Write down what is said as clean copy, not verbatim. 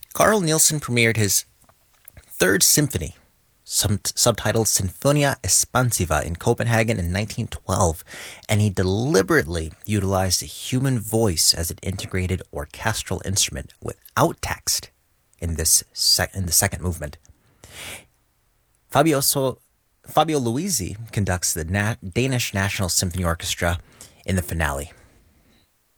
Carl Nielsen premiered his Third Symphony, subtitled Sinfonia Espansiva, in Copenhagen in 1912, and he deliberately utilized the human voice as an integrated orchestral instrument without text in the second movement. Fabio Luisi conducts the Danish National Symphony Orchestra in the finale.